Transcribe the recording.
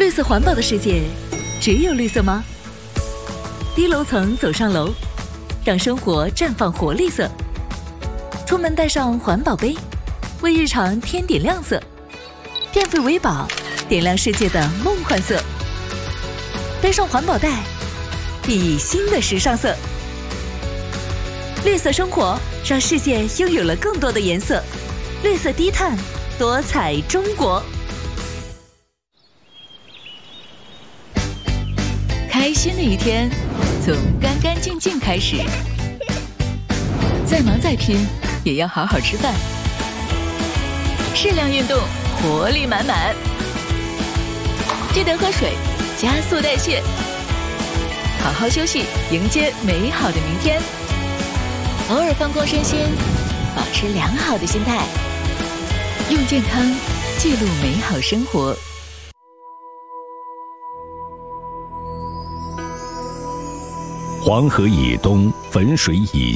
绿色环保的世界，只有绿色吗？低楼层走上楼，让生活绽放活力色。出门带上环保杯，为日常添点亮色。变废为宝，点亮世界的梦幻色。背上环保袋，熠熠新的时尚色。绿色生活，让世界拥有了更多的颜色。绿色低碳，多彩中国。开心的一天，从干干净净开始。再忙再拼，也要好好吃饭。适量运动，活力满满。记得喝水，加速代谢。好好休息，迎接美好的明天。偶尔放空身心，保持良好的心态。用健康记录美好生活。 黄河以东，汾水以